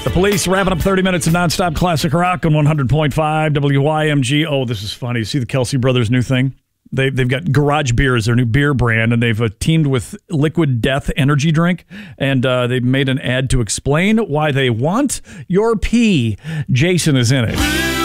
The Police wrapping up 30 minutes of nonstop classic rock on 100.5 WYMG. Oh, this is funny. See the Kelsey Brothers' new thing? They've got Garage Beer as their new beer brand, and they've teamed with Liquid Death energy drink, and they've made an ad to explain why they want your pee. Jason is in it.